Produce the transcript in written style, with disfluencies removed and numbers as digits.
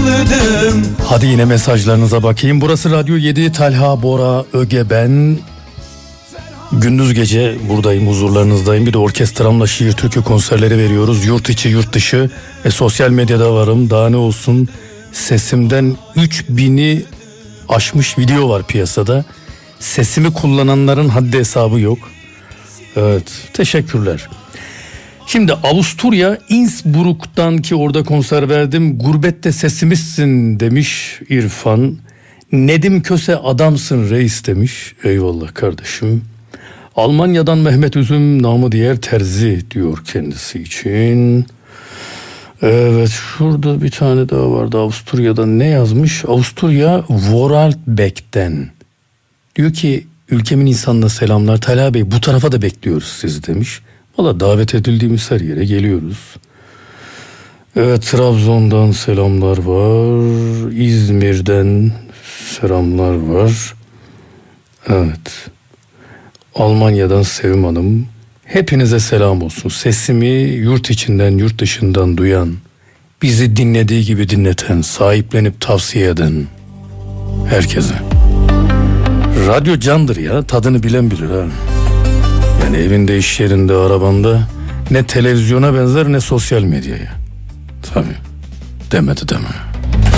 sarıldım. Hadi yine mesajlarınıza bakayım. Burası Radyo 7, Talha, Bora, Öge, ben. Gündüz gece buradayım, huzurlarınızdayım. Bir de orkestramla şiir türkü konserleri veriyoruz. Yurt içi, yurt dışı ve sosyal medyada varım. Daha ne olsun, sesimden 3000'i aşmış video var piyasada. Sesimi kullananların haddi hesabı yok. Evet, teşekkürler. Şimdi Avusturya Innsbruck'tan, ki orada konser verdim. Gurbette sesimizsin demiş İrfan. Nedim Köse adamsın reis demiş. Eyvallah kardeşim. Almanya'dan Mehmet Üzüm, namı diğer Terzi diyor kendisi için. Evet, şurada bir tane daha vardı Avusturya'dan, ne yazmış? Avusturya Vorarlberg'den. Diyor ki ülkemin insanına selamlar Talha Bey, bu tarafa da bekliyoruz sizi demiş. Valla davet edildiğimiz her yere geliyoruz. Evet, Trabzon'dan selamlar var. İzmir'den selamlar var. Evet. Almanya'dan Sevim Hanım. Hepinize selam olsun. Sesimi yurt içinden yurt dışından duyan, bizi dinlediği gibi dinleten, sahiplenip tavsiye eden herkese. Radyo candır ya, tadını bilen bilir ha. Yani evinde, iş yerinde, arabanda, ne televizyona benzer ne sosyal medyaya. Tabii, demedi deme.